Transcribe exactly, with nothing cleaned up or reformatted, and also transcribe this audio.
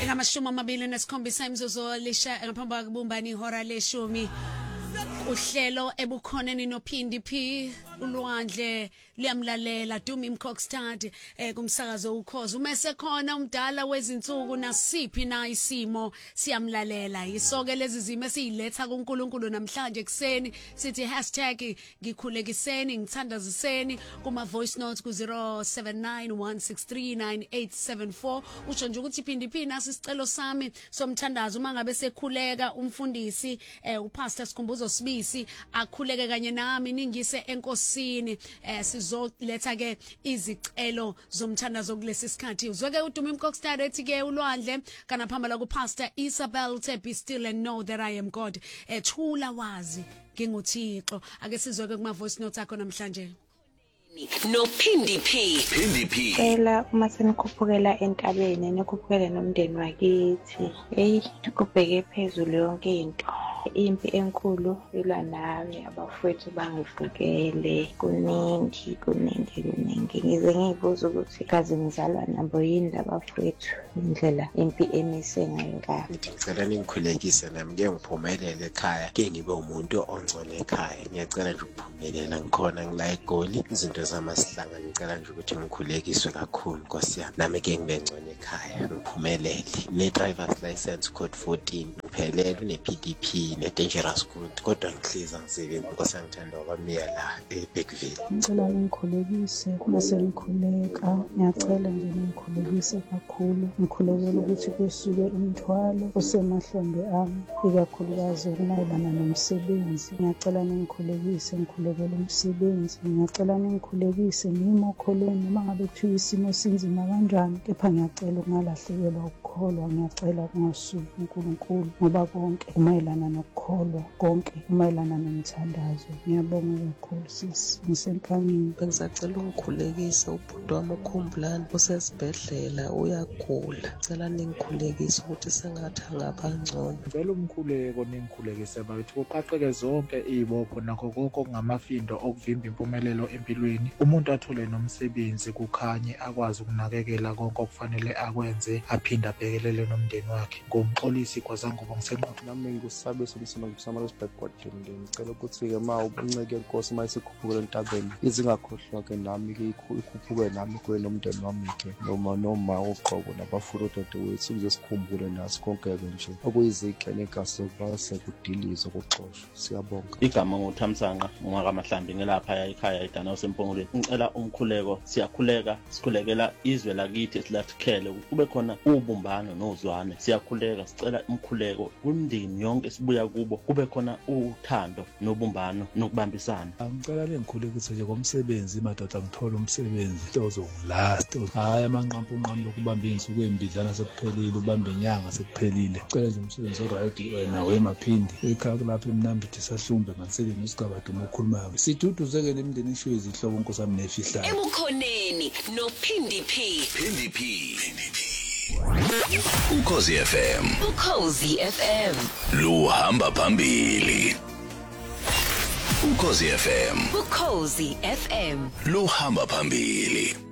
Engamashumi amabili nesikhombisa imzuzu lisha ngaphambi kokubumbana ihora leshumi. Uhlelo ebukhoneni noPhindi P ulwandle liyamlalela Dumi Mkokstad eh kumsakazo ukhozi umese khona umdala wezinsuku nasiphi na isimo siyamlalela isoke lezi zimo esiyiletha kuNkulunkulu namhlanje ekseni sithi hashtag ngikhulekiseni ngithandaziseni kuma voice notes ku zero seven nine one six three nine eight seven four usho nje ukuthi Phindi P nasi sicelo sami somthandazo mangabe sekhuleka umfundisi eh upastor Sikhumbuzo Sibisi akhuleke kanye nami ningise enkosini eh sizoletha ke izicelo zomthandazo kulesi sikhathi uzweke uDumi Mkokstad ethi ke ulwandle kana phambala ku Pastor Isabel to be still and know that I am God ethula wazi nginguThixo ake sizweke kuma voice notes akho namhlanje no Phindi P Phindi P Ela uma senikhuphukela entabeni nikhuphukele nomndeni wakithi hey kubheke phezulu yonke into impi enkulu ila nawe abafowethu bangivukele kuningi kuningi kuningi ngize ngibuza ukuthi kaze ngizalwa nabo yini labafowethu indlela impi emise ngayo ka ngicela ningikhulekise nami ke ngiphumelele ekhaya ke ngibe umuntu ongcwele ekhaya ngiyacela nje ukuphumelela ngikhona ngila egoli izinto zamasihlanga ngicela nje ukuthi ngikhulekiswe kakhulu Nkosi yami nami ke ngibe ngcwele ekhaya ngiphumelele ne driver's license code fourteen uphelele une P D P ne dangerous good kodwa ngihliza ngisebenza Nkosi ngithanda kwamiya la eBackville ngicela ngikhulekise mase ngikhuleka ngiyacela nje ngikhulekise kakhulu ngikhulekela ukuthi kusuke umthwalo osemahlombe ami ikakhulukazi umayelana nomsebenzi ngiyacela ngikhulekise ngikhulekela umsebenzi ngiyacela ngikhulekise ngimokholweni mangabe kuthiwa isimo sinzima kanjani kepha ngiyacela ukungalahlekelwa ukukholwa ngiyacela kungasuki uNkulunkulu ngoba konke umayelana nokukholwa konke umayelana nomthandazo ngiyabonga kakhulu sisi ngisempangeni bengisacela ungikhulekise ubhuti wami ukhumbulani usesibhedlela uyagula cela ningikhulekise ukuthi sengathi angabangcono ngicela umkhuleko ningikhulekise bathi kuqaqeke zonke izibopho nakho konke okungamafindo okuvimba impumelelo empilweni umuntu athole nomsebenzi kukhanye akwazi ukunakekela konke okufanele akwenze aphinde abhekelele nomndeni wakhe ngomxolisi kwazangoba ngisenqothi nami ngusabe solisima ngisama lesibhekwa ngini ngicela ukuthi ke ma ubunceke Nkosi mayisikhuphukela entabeni izingakhohlwa ke nami ke ikhuphuke nami kwe nomndeni wami ke noma noma uqobo nabafuruto wethu uzesikhumbule naso konke nje okuyizike negaso base kudilizo kuxoshwa siyabonga igama ngothamsanqa ngwakamahlambi ngelapha ekhaya eDana usempongolweni ngicela umkhuleko siyakhuleka sikhulekela izwe lakithi esilathikele kube khona ubumbano nozwane siyakhuleka sicela umkhuleko kumndeni yonke sibuya kubo kube khona uthando nobumbano nokubambisana ngicela lengikhulekise nje komsebenzi madoda ngithola umsebenzi tozo last hayi amanqampu unqamlo lokubamba insuku embidlana sekuphelile ubamba inyanga sekuphelile ngicela nje umsebenzi oright wena wemaphindi ekhaya lapha eMnambithi sahlumbe ngasele ngisigabade mokhulumayo siduduzeke nemndeni isho izihlobo Nkosi yami nefihlayo ebukhoneni no Phindi P Phindi P Ukhozi F M Ukhozi F M luhamba phambili Ukhozi F M Ukhozi F M luhamba phambili